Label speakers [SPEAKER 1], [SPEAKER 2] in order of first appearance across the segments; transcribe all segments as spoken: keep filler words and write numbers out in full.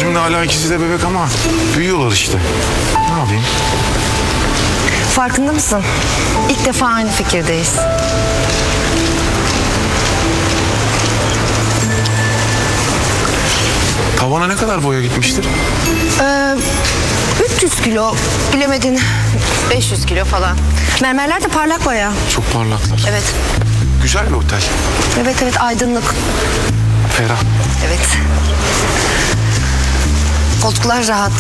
[SPEAKER 1] gözümde hala ikisi de bebek ama büyüyorlar işte. Ne yapayım?
[SPEAKER 2] Farkında mısın? İlk defa aynı fikirdeyiz.
[SPEAKER 1] Tavana ne kadar boya gitmiştir?
[SPEAKER 2] Ee, üç yüz kilo, bilemedin beş yüz kilo falan. Mermerler de parlak bayağı.
[SPEAKER 1] Çok parlaklar.
[SPEAKER 2] Evet.
[SPEAKER 1] Güzel bir otel.
[SPEAKER 2] Evet evet, aydınlık.
[SPEAKER 1] Ferah.
[SPEAKER 2] Evet. Koltuklar rahat.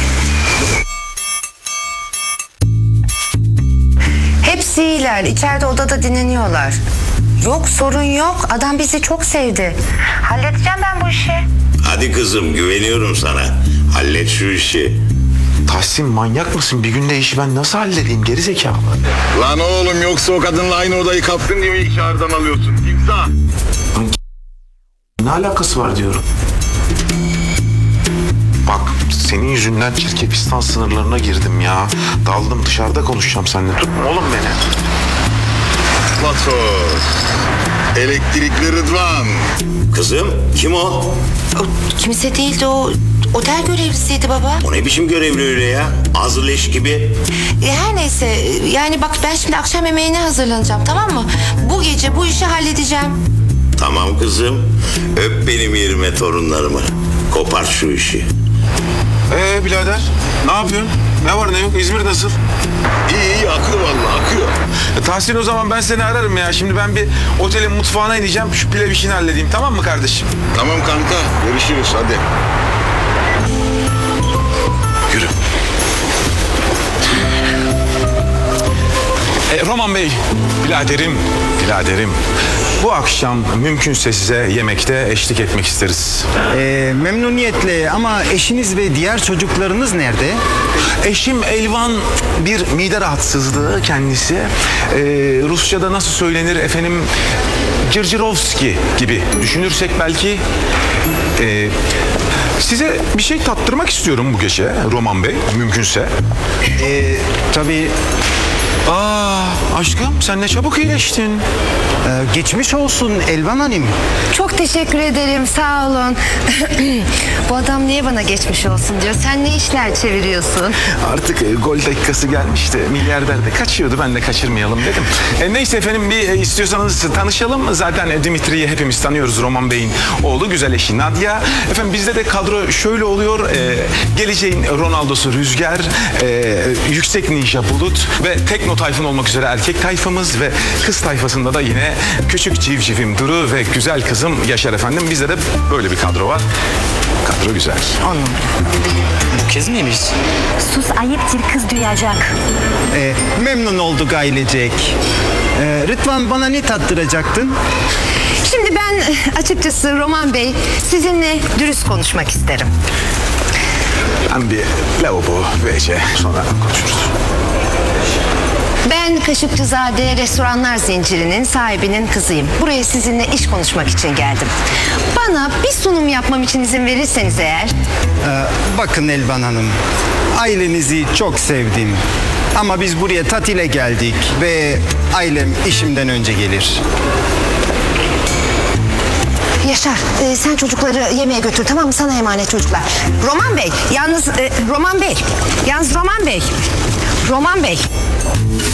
[SPEAKER 2] Hepsi iyiler. İçeride odada dinleniyorlar. Yok, sorun yok. Adam bizi çok sevdi. Halledeceğim ben bu işi.
[SPEAKER 3] Hadi kızım, güveniyorum sana. Hallet şu işi.
[SPEAKER 1] Tahsin, manyak mısın? Bir günde işi ben nasıl halledeyim? Geri zekalı.
[SPEAKER 3] Lan oğlum, yoksa o kadınla aynı odayı kaptın diye mi ilk çağrıdan alıyorsun? İmza.
[SPEAKER 1] Ne alakası var diyorum. Bak, senin yüzünden Çirkepistan sınırlarına girdim ya. Daldım, dışarıda konuşacağım seninle. Tutma oğlum beni.
[SPEAKER 3] Fatos. Elektrikli Rıdvan. Kızım, kim o?
[SPEAKER 2] O kimse değildi, o otel görevlisiydi baba.
[SPEAKER 3] O ne biçim görevli öyle ya? Az leş gibi.
[SPEAKER 2] E, her neyse, yani bak ben şimdi akşam yemeğine hazırlanacağım, tamam mı? Bu gece bu işi halledeceğim.
[SPEAKER 3] Tamam kızım. Öp benim yerime torunlarımı. Kopart şu işi.
[SPEAKER 1] Ee birader, ne yapıyorsun? Ne var ne yok? İzmir nasıl?
[SPEAKER 3] İyi iyi, akıyor vallahi, akıyor.
[SPEAKER 1] E, Tahsin, o zaman ben seni ararım ya. Şimdi ben bir otelin mutfağına ineceğim. Şu pilav işini halledeyim, tamam mı kardeşim?
[SPEAKER 3] Tamam kanka, görüşürüz hadi.
[SPEAKER 1] Yürü. E, Roman Bey, biraderim, biraderim. Bu akşam mümkünse size yemekte eşlik etmek isteriz.
[SPEAKER 4] Ee, memnuniyetle, ama eşiniz ve diğer çocuklarınız nerede?
[SPEAKER 1] Eşim Elvan, bir mide rahatsızlığı kendisi. Ee, Rusça'da nasıl söylenir efendim? Cırcırovski gibi düşünürsek belki. Ee, size bir şey tattırmak istiyorum bu gece Roman Bey, mümkünse.
[SPEAKER 4] Ee, tabii.
[SPEAKER 1] Aa aşkım, sen ne çabuk iyileştin.
[SPEAKER 4] Ee, geçmiş olsun Elvan Hanım.
[SPEAKER 2] Çok teşekkür ederim, sağ olun. Bu adam niye bana geçmiş olsun diyor? Sen ne işler çeviriyorsun?
[SPEAKER 1] Artık e, gol dakikası gelmişti. Milyarder de kaçıyordu, ben de kaçırmayalım dedim. E, neyse efendim, bir e, istiyorsanız tanışalım. Zaten e, Dimitri'yi hepimiz tanıyoruz, Roman Bey'in oğlu, güzel eşi Nadia. Efendim bizde de kadro şöyle oluyor. E, geleceğin Ronaldo'su Rüzgar, e, yüksek ninja Bulut ve tekno tayfun olmak üzere erkek tayfamız ve kız tayfasında da yine küçük civcivim Duru ve güzel kızım Yaşar efendim. Bizde de böyle bir kadro var. Kadro güzel.
[SPEAKER 4] Bu kez miymiş?
[SPEAKER 5] Sus, ayıptır, kız duyacak.
[SPEAKER 4] Ee, memnun olduk ailecek. Ee, Rıdvan, bana ne tattıracaktın?
[SPEAKER 2] Şimdi ben açıkçası Roman Bey, sizinle dürüst konuşmak isterim.
[SPEAKER 1] Ben bir lavabo, V C, sonra konuşuruz.
[SPEAKER 2] Ben Kaşıkçızade Restoranlar Zinciri'nin sahibinin kızıyım. Buraya sizinle iş konuşmak için geldim. Bana bir sunum yapmam için izin verirseniz eğer...
[SPEAKER 4] Ee, bakın Elvan Hanım, ailenizi çok sevdim. Ama biz buraya tatile geldik ve ailem işimden önce gelir.
[SPEAKER 2] Yaşar, e, sen çocukları yemeğe götür, tamam mı? Sana emanet çocuklar. Roman Bey, yalnız e, Roman Bey, yalnız Roman Bey, Roman Bey.